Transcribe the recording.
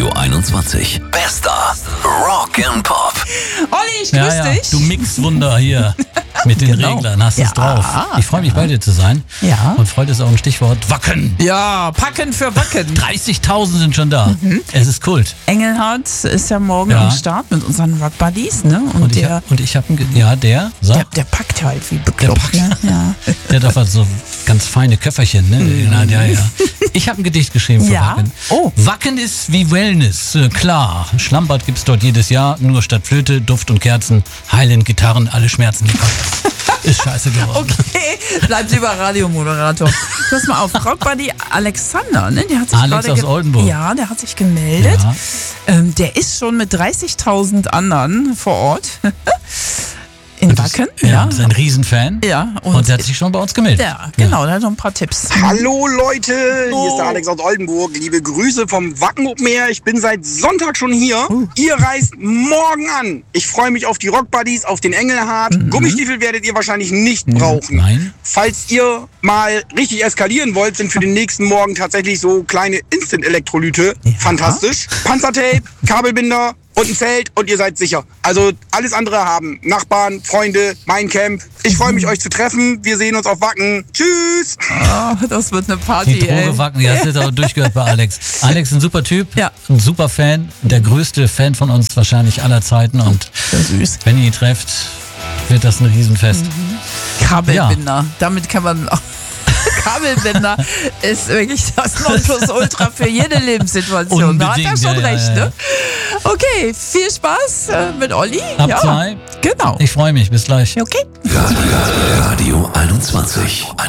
Radio 21. Bester Rock and Pop. Olli, ich grüß dich. Du Mixwunder hier mit den Reglern, hast es drauf. Ich freue mich, bei dir zu sein. Ja. Und Freude ist auch ein Stichwort. Wacken. Ja, packen für Wacken. 30.000 sind schon da. Es ist Kult. Engelhardt ist ja morgen am Start mit unseren Rock Buddies, ne? Und ich habe der packt halt wie bekloppt. Der packt. Ne? Ja. Der hat einfach so ganz feine Köfferchen, ne? Ja. Ich habe ein Gedicht geschrieben für Wacken. Oh. Wacken ist wie Wellness, klar. Schlampbad gibt's dort jedes Jahr, nur statt Flöte, Duft und Kerzen, heilen Gitarren, alle Schmerzen. Ist scheiße geworden. Okay, bleib lieber Radiomoderator. Pass mal auf, Rockbuddy Alexander, ne? Der hat sich Alex aus Oldenburg. Ja, der hat sich gemeldet. Ja. Der ist schon mit 30.000 anderen vor Ort. In Wacken. Ja, ist ein Riesenfan. Ja. Und der hat sich schon bei uns gemeldet. Ja, genau, der hat noch ein paar Tipps. Hallo Leute, hier ist der Alex aus Oldenburg. Liebe Grüße vom Wacken Open Air. Ich bin seit Sonntag schon hier. Ihr reist morgen an. Ich freue mich auf die Rock Buddies, auf den Engelhardt. Gummistiefel werdet ihr wahrscheinlich nicht brauchen. Nein. Falls ihr mal richtig eskalieren wollt, sind für den nächsten Morgen tatsächlich so kleine Instant-Elektrolyte. Fantastisch. Panzertape, Kabelbinder und ein Zelt und ihr seid sicher. Also alles andere haben Nachbarn, Freunde, mein Camp. Ich freue mich, euch zu treffen. Wir sehen uns auf Wacken. Tschüss. Oh, das wird eine Party, Die Droge Wacken, ja, das ist aber durchgehört bei Alex. Alex ist ein super Typ, ein super Fan, der größte Fan von uns wahrscheinlich aller Zeiten. Und süß. Wenn ihr ihn trefft, wird das ein Riesenfest. Kabelbinder, damit kann man auch. Kabelbinder ist wirklich das Nonplusultra für jede Lebenssituation. Da hat er schon recht, ne? Okay, viel Spaß mit Olli. Ab 2. Genau. Ich freue mich, bis gleich. Okay. Radio 21.